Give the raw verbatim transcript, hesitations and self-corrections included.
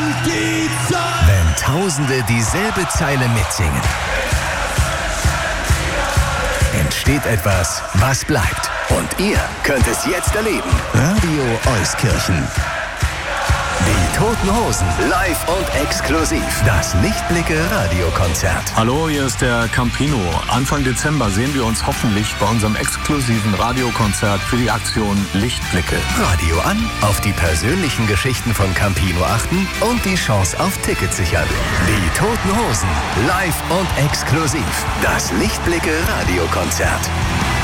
Und die Zeit! Wenn Tausende dieselbe Zeile mitsingen, entsteht etwas, was bleibt. Und ihr könnt es jetzt erleben. Radio Euskirchen. Die Toten Hosen, live und exklusiv. Das Lichtblicke-Radiokonzert. Hallo, hier ist der Campino. Anfang Dezember sehen wir uns hoffentlich bei unserem exklusiven Radiokonzert für die Aktion Lichtblicke. Radio an, auf die persönlichen Geschichten von Campino achten und die Chance auf Tickets sichern. Die Toten Hosen, live und exklusiv. Das Lichtblicke-Radiokonzert.